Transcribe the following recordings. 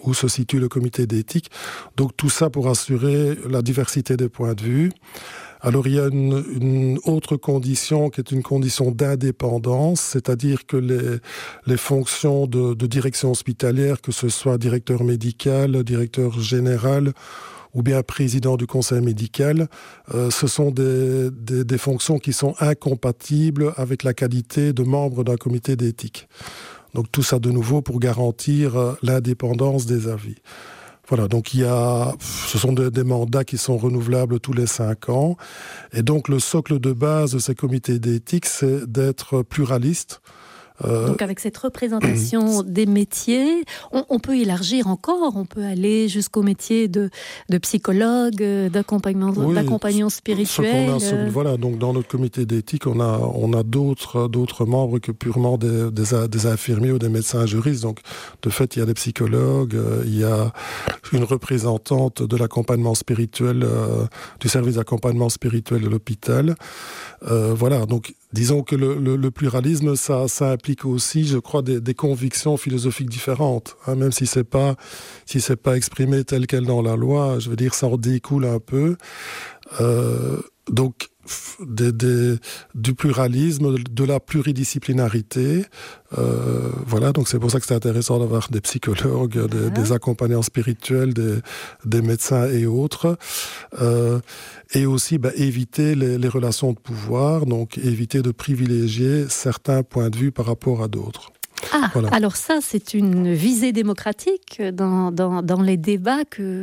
où se situe le comité d'éthique. Donc tout ça pour assurer la diversité des points de vue. Alors il y a une autre condition qui est une condition d'indépendance, c'est-à-dire que les fonctions de direction hospitalière, que ce soit directeur médical, directeur général ou bien président du conseil médical, ce sont des fonctions qui sont incompatibles avec la qualité de membre d'un comité d'éthique. Donc tout ça de nouveau pour garantir l'indépendance des avis. Voilà, donc ce sont des mandats qui sont renouvelables tous les 5 ans. Et donc le socle de base de ces comités d'éthique, c'est d'être pluraliste. Donc avec cette représentation des métiers, on peut élargir encore, on peut aller jusqu'au métier de psychologue, d'accompagnant spirituel. Voilà, donc dans notre comité d'éthique, on a d'autres membres que purement des infirmiers ou des médecins juristes. Donc de fait, il y a des psychologues, il y a une représentante de l'accompagnement spirituel, du service d'accompagnement spirituel de l'hôpital. Voilà, donc disons que le pluralisme, ça implique aussi, je crois, des convictions philosophiques différentes. Hein, même si c'est pas exprimé tel quel dans la loi, je veux dire, ça en découle un peu. Donc, du pluralisme, de la pluridisciplinarité. Voilà, donc c'est pour ça que c'est intéressant d'avoir des psychologues, des accompagnants spirituels, des médecins et autres. Et aussi éviter les relations de pouvoir, donc éviter de privilégier certains points de vue par rapport à d'autres. Ah, voilà. Alors ça, c'est une visée démocratique dans les débats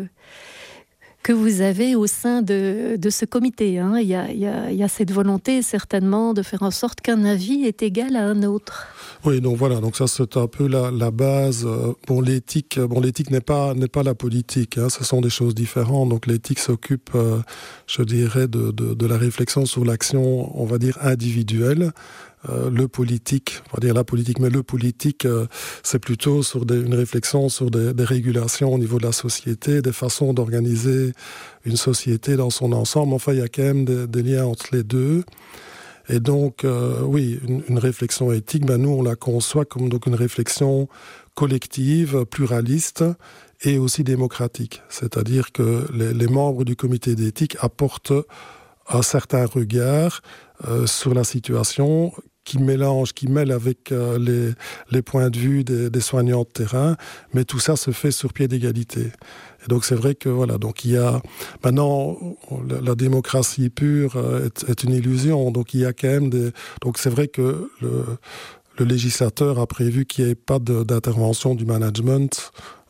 que vous avez au sein de ce comité. Hein. Il y a cette volonté certainement de faire en sorte qu'un avis est égal à un autre. Oui, donc voilà, donc ça c'est un peu la base. L'éthique n'est pas la politique, hein, ce sont des choses différentes. Donc l'éthique s'occupe, je dirais, de la réflexion sur l'action, on va dire, individuelle. Le politique, on va dire la politique, mais le politique, c'est plutôt sur une réflexion sur des régulations au niveau de la société, des façons d'organiser une société dans son ensemble. Enfin, il y a quand même des liens entre les deux. Et donc, oui, une réflexion éthique, nous, on la conçoit comme donc une réflexion collective, pluraliste et aussi démocratique. C'est-à-dire que les membres du comité d'éthique apportent un certain regard sur la situation qui mêle avec les points de vue des soignants de terrain, mais tout ça se fait sur pied d'égalité. Et donc c'est vrai que voilà, donc il y a maintenant la démocratie pure est une illusion, donc il y a quand même donc c'est vrai que le législateur a prévu qu'il n'y ait pas d'intervention du management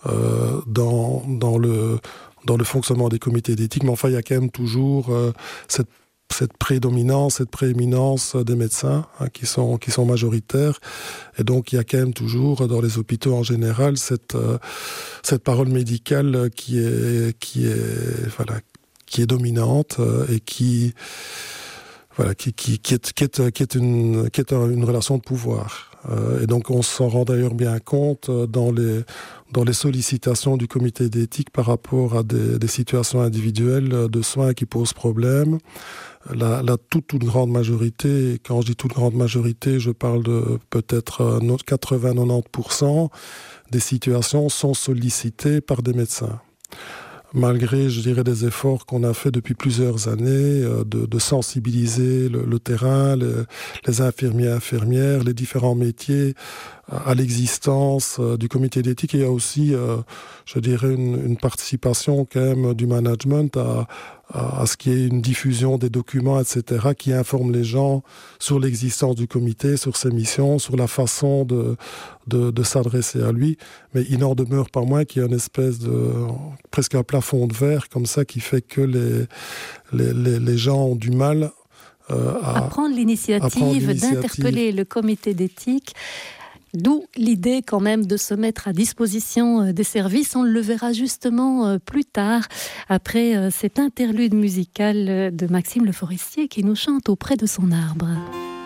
dans le fonctionnement des comités d'éthique, mais enfin il y a quand même toujours cette prédominance, cette prééminence des médecins qui sont majoritaires. Et donc, il y a quand même toujours, dans les hôpitaux en général, cette parole médicale qui est dominante et qui est une relation de pouvoir. Et donc, on s'en rend d'ailleurs bien compte dans les sollicitations du comité d'éthique par rapport à des situations individuelles de soins qui posent problème. La toute grande majorité, quand je dis toute grande majorité, je parle de peut-être 80-90% des situations sont sollicitées par des médecins. Malgré, je dirais, des efforts qu'on a fait depuis plusieurs années de sensibiliser le terrain, les infirmiers, infirmières, les différents métiers à l'existence du comité d'éthique. Et il y a aussi, je dirais, une participation quand même du management à ce qu'il y ait une diffusion des documents, etc., qui informent les gens sur l'existence du comité, sur ses missions, sur la façon de s'adresser à lui. Mais il n'en demeure pas moins qu'il y a une espèce presque un plafond de verre comme ça qui fait que les gens ont du mal à prendre l'initiative d'interpeller le comité d'éthique. D'où l'idée quand même de se mettre à disposition des services. On le verra justement plus tard, après cet interlude musical de Maxime Le Forestier qui nous chante auprès de son arbre.